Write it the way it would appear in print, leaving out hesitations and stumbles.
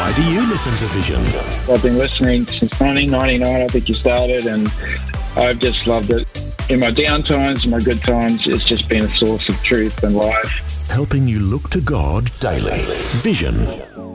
Why do you listen to Vision? I've been listening since 1999, I think you started, and I've just loved it. In my down times, my good times, it's just been a source of truth and life. Helping you look to God daily. Vision.